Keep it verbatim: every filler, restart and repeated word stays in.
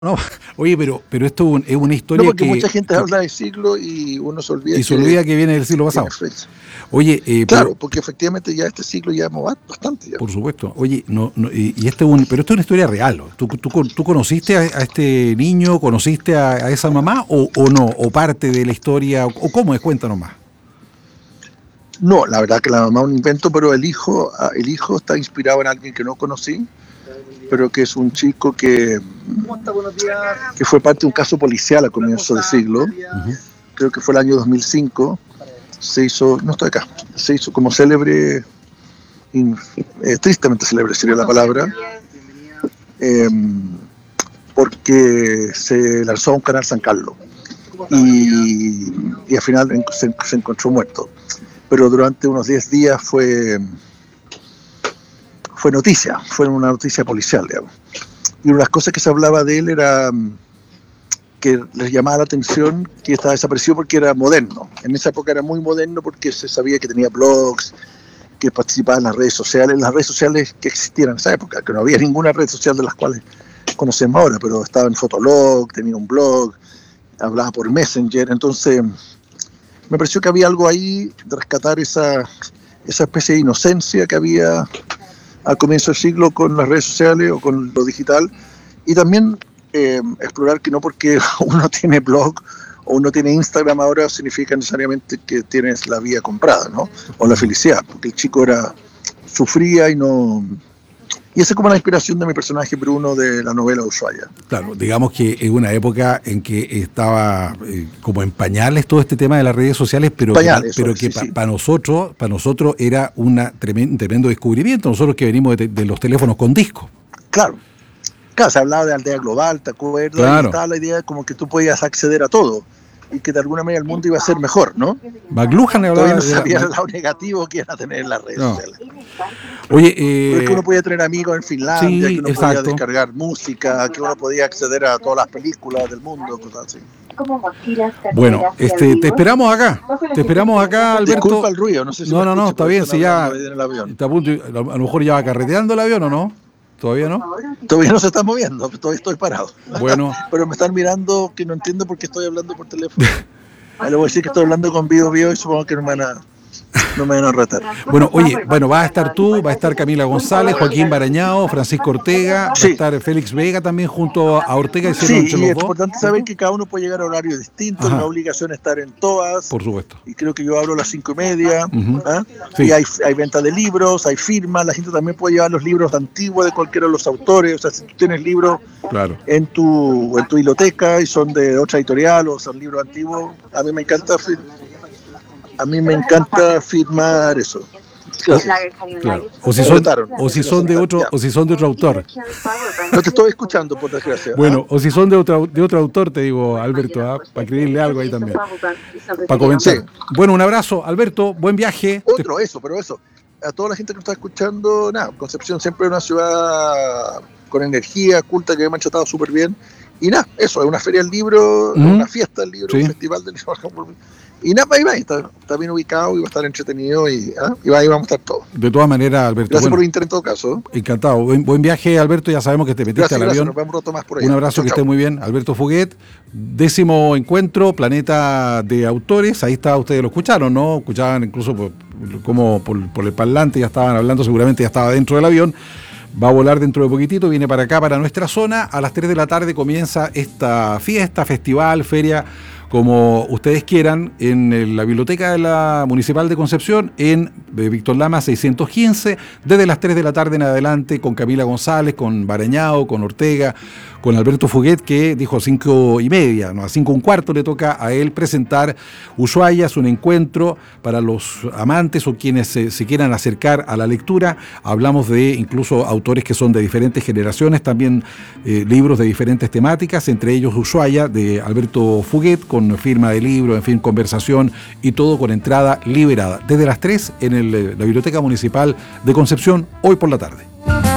No, oye, pero, pero esto es, un, es una historia no, porque que... mucha gente que, habla de siglo y uno se olvida y se que olvida que viene del siglo pasado. Oye, eh, claro, pero, porque efectivamente ya este siglo ya hemos bastante. Ya. Por supuesto. Oye, no, no, y, y este es un, pero esto es una historia real. ¿Tú, tú, tú conociste a, a este niño, conociste a, a esa mamá o, o no? ¿O parte de la historia? ¿O, o cómo es? Cuéntanos más. No, la verdad que la mamá es un invento, pero el hijo, el hijo está inspirado en alguien que no conocí, pero que es un chico que, que fue parte de un caso policial a comienzos del siglo. Uh-huh. Creo que fue el año dos mil cinco. Se hizo, no estoy acá, se hizo como célebre, in, eh, tristemente célebre sería la palabra, eh, porque se lanzó a un canal San Carlos y, y al final se, se encontró muerto. Pero durante unos diez días fue, fue noticia, fue una noticia policial, digamos. Y una de las cosas que se hablaba de él era que les llamaba la atención que estaba desaparecido porque era moderno. En esa época era muy moderno porque se sabía que tenía blogs, que participaba en las redes sociales, las redes sociales que existían en esa época, que no había ninguna red social de las cuales conocemos ahora, pero estaba en Fotolog, tenía un blog, hablaba por Messenger, entonces me pareció que había algo ahí de rescatar esa, esa especie de inocencia que había al comienzo del siglo con las redes sociales o con lo digital, y también eh, explorar que no porque uno tiene blog o uno tiene Instagram ahora significa necesariamente que tienes la vida comprada, ¿no? O la felicidad, porque el chico era sufría y no... Y esa es como la inspiración de mi personaje Bruno de la novela Ushuaia. Claro, digamos que es una época en que estaba eh, como en pañales todo este tema de las redes sociales, pero pañales, que, pero que sí, para sí. pa nosotros para nosotros era una tremendo, tremendo descubrimiento, nosotros que venimos de, de los teléfonos con disco. Claro, claro, se hablaba de aldea global, ¿te acuerdas? Claro. Y estaba la idea de como que tú podías acceder a todo y que de alguna manera el mundo iba a ser mejor, ¿no? McLuhan todavía no sabía el lado negativo que iban a tener en las redes no. sociales. Oye, eh... pero es que uno podía tener amigos en Finlandia, sí, que uno exacto. podía descargar música, que uno podía acceder a todas las películas del mundo, cosas así. Bueno, este, te esperamos acá, te esperamos acá, Alberto. Disculpa el ruido, no sé si No, no, no, está bien, si ya está a, punto, a lo mejor ya va carreteando el avión o no. ¿Todavía no? Todavía no se está moviendo, todavía estoy parado. Bueno. Pero me están mirando que no entiendo por qué estoy hablando por teléfono. Ahí le voy a decir que estoy hablando con Bio Bio y supongo que no me van a, no me van a retar. Bueno, oye, bueno, va a estar tú, va a estar Camila González, Joaquín Barañao, Francisco Ortega, sí. va a estar Félix Vega también junto a Ortega. Y sí, y es importante saber que cada uno puede llegar a horarios distintos, no es obligación estar en todas. Por supuesto. Y creo que yo hablo a las cinco y media. Uh-huh. ¿eh? Sí. Y hay, hay venta de libros, hay firmas, la gente también puede llevar los libros antiguos de cualquiera de los autores. O sea, si tú tienes libros claro. en tu en tu biblioteca y son de otra editorial o son libros antiguos, a mí me encanta a mí me encanta firmar eso. Claro. O si son, o si son de otro, o si son de otro autor. No te estoy escuchando, por desgracia. Bueno, o si son de otro, de otro autor, te digo, Alberto, ¿eh? Para escribirle algo ahí también. Para comentar. Sí. Bueno, un abrazo, Alberto, buen viaje. Otro, eso, pero eso. A toda la gente que nos está escuchando, nada, Concepción siempre es una ciudad con energía, culta, que me ha tratado súper bien. Y nada, eso, es una feria del libro, mm. una fiesta del libro, sí. Un festival del libro. Y nada, ahí va, está, está bien ubicado y va a estar entretenido y, ¿eh? y va, ahí vamos a estar todos. De todas maneras, Alberto. Gracias bueno, por el interés en todo caso. Encantado. Buen, buen viaje, Alberto. Ya sabemos que te metiste gracias, al avión. Gracias, nos vemos un rato más por ahí. Un abrazo, chau, que chau. Esté muy bien. Alberto Fuguet, décimo encuentro, Planeta de Autores. Ahí está, ustedes lo escucharon, ¿no? Escuchaban incluso por, como por, por el parlante, ya estaban hablando, seguramente ya estaba dentro del avión. Va a volar dentro de poquitito, viene para acá, para nuestra zona. A las tres de la tarde comienza esta fiesta, festival, feria, como ustedes quieran, en la Biblioteca de la Municipal de Concepción, en Víctor Lama seiscientos quince, desde las tres de la tarde en adelante, con Camila González, con Barañao, con Ortega, con Alberto Fuguet, que dijo cinco y media, no, a cinco un cuarto le toca a él presentar Ushuaia, es un encuentro para los amantes o quienes se, se quieran acercar a la lectura. Hablamos de incluso autores que son de diferentes generaciones, también eh, libros de diferentes temáticas, entre ellos Ushuaia, de Alberto Fuguet, con firma de libro, en fin, conversación y todo con entrada liberada. Desde las tres en el, la Biblioteca Municipal de Concepción, hoy por la tarde.